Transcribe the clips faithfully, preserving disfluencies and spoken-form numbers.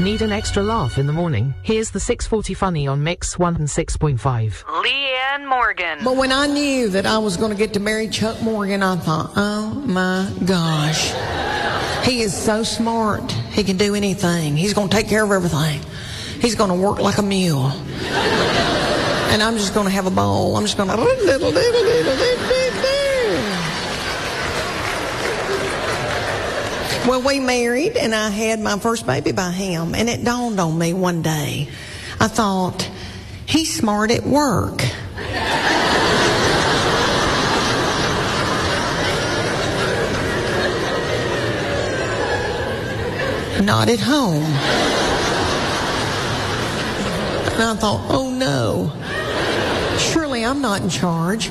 Need an extra laugh in the morning? Here's the six forty Funny on Mix one oh six point five. Leanne Morgan. But when I knew that I was going to get to marry Chuck Morgan, I thought, oh my gosh. He is so smart. He can do anything. He's going to take care of everything. He's going to work like a mule. And I'm just going to have a ball. I'm just going to... Well, we married, and I had my first baby by him. And it dawned on me one day. I thought, he's smart at work. Not at home. And I thought, oh no, surely I'm not in charge.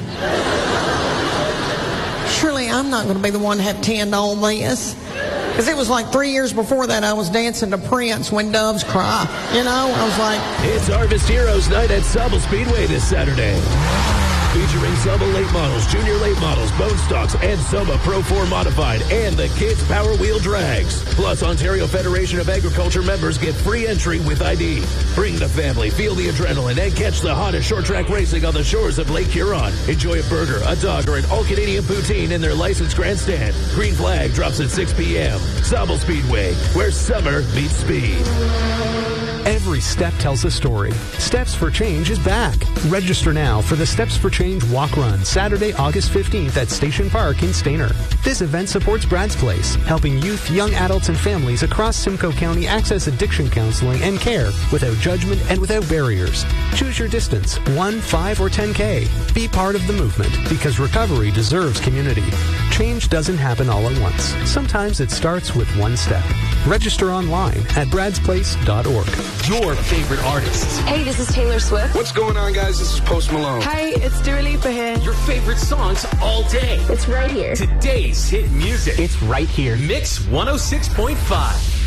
Surely I'm not going to be the one to have to tend all this. Because it was like three years before that I was dancing to Prince, When Doves Cry. You know, I was like... It's Harvest Heroes Night at Sauble Speedway this Saturday. Featuring Sauble late models, junior late models, bone stocks, and Soma Pro four Modified, and the Kids Power Wheel Drags. Plus, Ontario Federation of Agriculture members get free entry with I D. Bring the family, feel the adrenaline, and catch the hottest short track racing on the shores of Lake Huron. Enjoy a burger, a dog, or an all-Canadian poutine in their licensed grandstand. Green flag drops at six p.m. Sauble Speedway, where summer meets speed. Every step tells a story. Steps for Change is back. Register now for the Steps for Change Walk Run, Saturday, August fifteenth at Station Park in Stayner. This event supports Brad's Place, helping youth, young adults, and families across Simcoe County access addiction counseling and care without judgment and without barriers. Choose your distance, one, five, or ten K. Be part of the movement, because recovery deserves community. Change doesn't happen all at once. Sometimes it starts with one step. Register online at brads place dot org. Your favorite artists. Hey, this is Taylor Swift. What's going on, guys? This is Post Malone. Hey, it's Dua Lipa here. Your favorite songs all day. It's right here. Today's hit music. It's right here. Mix one oh six point five.